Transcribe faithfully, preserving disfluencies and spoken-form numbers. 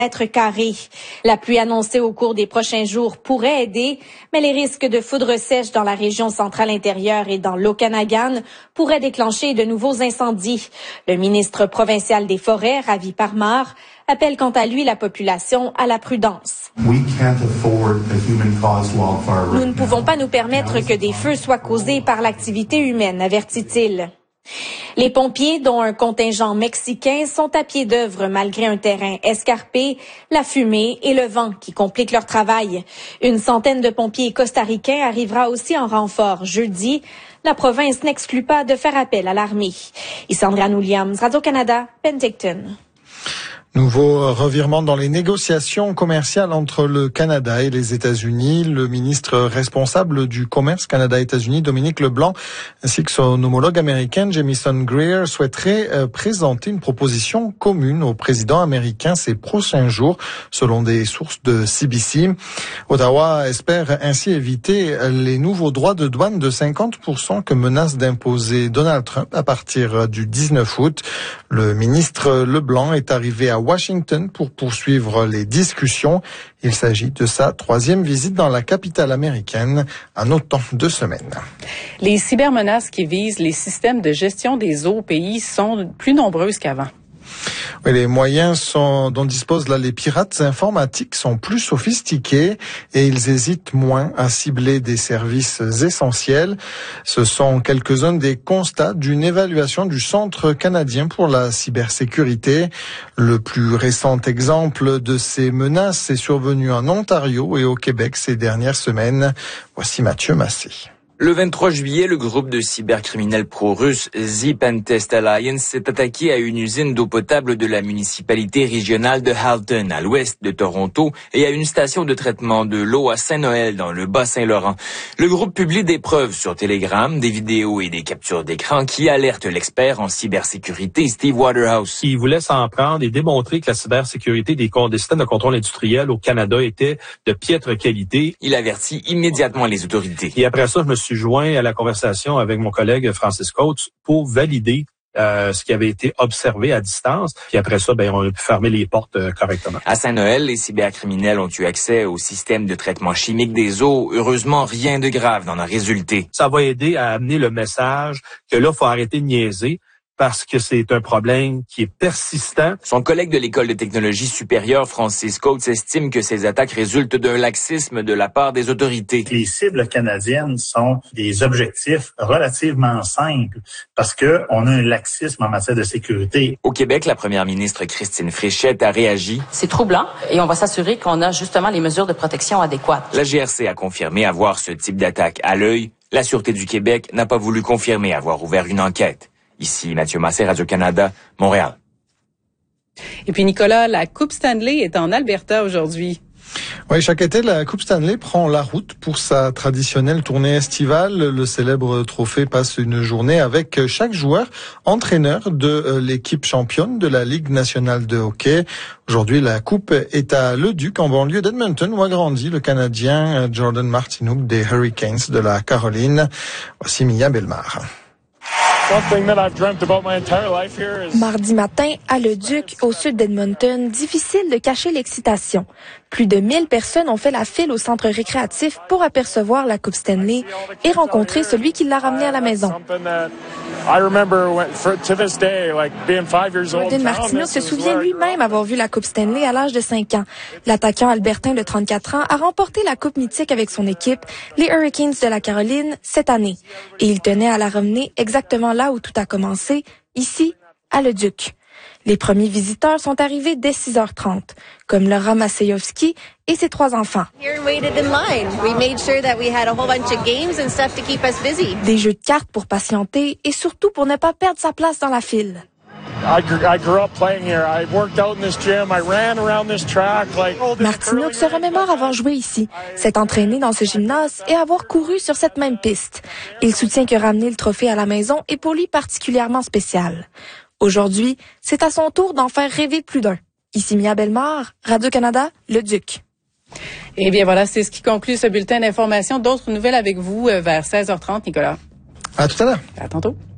mètres carrés. La pluie annoncée au cours des prochains jours pourrait aider, mais les risques de foudre sèche dans la région centrale intérieure et dans l'Okanagan pourraient déclencher de nouveaux incendies. Le ministre provincial des Forêts, Ravi Parmar, appelle quant à lui la population à la prudence. Nous ne pouvons pas nous permettre que des feux soient causés par l'activité humaine, avertit-il. Les pompiers, dont un contingent mexicain, sont à pied d'œuvre malgré un terrain escarpé, la fumée et le vent qui compliquent leur travail. Une centaine de pompiers costaricains arrivera aussi en renfort jeudi. La province n'exclut pas de faire appel à l'armée. Ici Andréane Williams, Radio-Canada, Penticton. Nouveau revirement dans les négociations commerciales entre le Canada et les États-Unis. Le ministre responsable du commerce Canada-États-Unis, Dominique Leblanc, ainsi que son homologue américain, Jamieson Greer, souhaiteraient euh, présenter une proposition commune au président américain ces prochains jours, selon des sources de C B C. Ottawa espère ainsi éviter les nouveaux droits de douane de cinquante pour cent que menace d'imposer Donald Trump à partir du dix-neuf août. Le ministre Leblanc est arrivé à Washington pour poursuivre les discussions. Il s'agit de sa troisième visite dans la capitale américaine en autant de semaines. Les cybermenaces qui visent les systèmes de gestion des eaux au pays sont plus nombreuses qu'avant. Oui, les moyens sont, dont disposent là les pirates informatiques sont plus sophistiqués et ils hésitent moins à cibler des services essentiels. Ce sont quelques-uns des constats d'une évaluation du Centre canadien pour la cybersécurité. Le plus récent exemple de ces menaces est survenu en Ontario et au Québec ces dernières semaines. Voici Mathieu Massé. Le vingt-trois juillet, le groupe de cybercriminels pro-russes The Pentest Alliance s'est attaqué à une usine d'eau potable de la municipalité régionale de Halton, à l'ouest de Toronto, et à une station de traitement de l'eau à Saint-Noël, dans le Bas-Saint-Laurent. Le groupe publie des preuves sur Telegram, des vidéos et des captures d'écran qui alertent l'expert en cybersécurité Steve Waterhouse. Il voulait s'en prendre et démontrer que la cybersécurité des, des systèmes de contrôle industriel au Canada était de piètre qualité. Il avertit immédiatement les autorités. Et après ça, je me suis joint à la conversation avec mon collègue Francis Coates pour valider euh, ce qui avait été observé à distance. Puis après ça, ben on a pu fermer les portes euh, correctement. À Saint-Noël, les cybercriminels ont eu accès au système de traitement chimique des eaux. Heureusement, rien de grave n'en a résulté. Ça va aider à amener le message que là, faut arrêter de niaiser, parce que c'est un problème qui est persistant. Son collègue de l'École de technologie supérieure, Francis Coates, estime que ces attaques résultent d'un laxisme de la part des autorités. Les cibles canadiennes sont des objectifs relativement simples parce que on a un laxisme en matière de sécurité. Au Québec, la première ministre Christine Fréchette a réagi. C'est troublant et on va s'assurer qu'on a justement les mesures de protection adéquates. La G R C a confirmé avoir ce type d'attaque à l'œil. La Sûreté du Québec n'a pas voulu confirmer avoir ouvert une enquête. Ici, Mathieu Massé, Radio-Canada, Montréal. Et puis, Nicolas, la Coupe Stanley est en Alberta aujourd'hui. Oui, chaque été, la Coupe Stanley prend la route pour sa traditionnelle tournée estivale. Le célèbre trophée passe une journée avec chaque joueur entraîneur de l'équipe championne de la Ligue nationale de hockey. Aujourd'hui, la Coupe est à Leduc, en banlieue d'Edmonton, où a grandi le Canadien Jordan Martinook des Hurricanes de la Caroline. Voici Mia Bellemare. Mardi matin, à Leduc, au sud d'Edmonton, difficile de cacher l'excitation. Plus de mille personnes ont fait la file au centre récréatif pour apercevoir la Coupe Stanley et rencontrer celui qui l'a ramenée à la maison. Jordan Martinook se souvient lui-même avoir vu la Coupe Stanley à l'âge de cinq ans. L'attaquant albertain de trente-quatre ans a remporté la Coupe mythique avec son équipe, les Hurricanes de la Caroline, cette année. Et il tenait à la ramener exactement là où tout a commencé, ici, à Leduc. Les premiers visiteurs sont arrivés dès six heures trente, comme Laura Masejowski et ses trois enfants. Des jeux de cartes pour patienter et surtout pour ne pas perdre sa place dans la file. Martinook se remémore avoir joué ici, s'est entraîné dans ce gymnase et avoir couru sur cette même piste. Il soutient que ramener le trophée à la maison est pour lui particulièrement spécial. Aujourd'hui, c'est à son tour d'en faire rêver plus d'un. Ici Mia Bellemare, Radio-Canada, Leduc. Eh bien voilà, c'est ce qui conclut ce bulletin d'information. D'autres nouvelles avec vous vers seize heures trente, Nicolas. À tout à l'heure. À tantôt.